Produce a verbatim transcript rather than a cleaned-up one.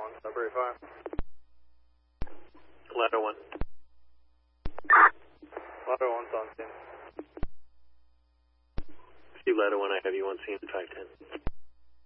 one, Sudbury five. Ladder one. Ladder one's on scene. Steve Ladder one, I have you on scene at five ten.